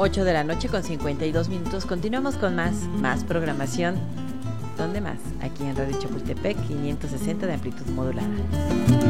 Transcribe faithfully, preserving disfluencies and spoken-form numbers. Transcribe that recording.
ocho de la noche con cincuenta y dos minutos. Continuamos con más, más programación. ¿Dónde más? Aquí en Radio Chapultepec, quinientos sesenta de amplitud modulada.